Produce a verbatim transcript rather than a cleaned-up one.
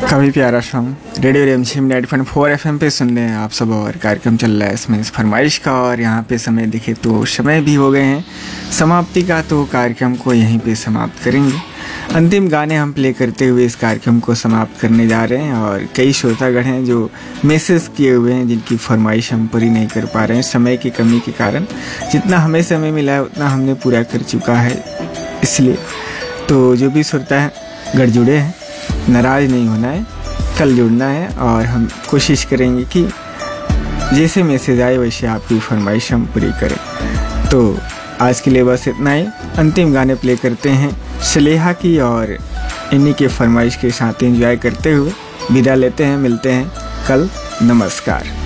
काफ़ी प्यारा song radio रेमझिम night point four F M पे सुन रहे हैं आप सब। और कार्यक्रम चल रहा है इसमें इस फरमाइश का, और यहाँ पे समय दिखे तो समय भी हो गए हैं समाप्ति का, तो कार्यक्रम को यहीं पे समाप्त करेंगे। अंतिम गाने हम प्ले करते हुए इस कार्यक्रम को समाप्त करने जा रहे हैं। और कई श्रोतागण हैं जो मैसेज किए हुए हैं जिनकी फरमाइश हम पूरी नहीं कर पा रहे हैं समय की कमी के कारण। जितना हमें समय मिला है उतना हमने पूरा कर चुका है, इसलिए तो जो भी श्रोता है गढ़ जुड़े हैं, नाराज़ नहीं होना है, कल जुड़ना है। और हम कोशिश करेंगे कि जैसे मैसेज आए वैसे आपकी फरमाइश हम पूरी करें। तो आज के लिए बस इतना ही। अंतिम गाने प्ले करते हैं सलेहा की, और इन्हीं के फरमाइश के साथ एंजॉय करते हुए विदा लेते हैं। मिलते हैं कल। नमस्कार।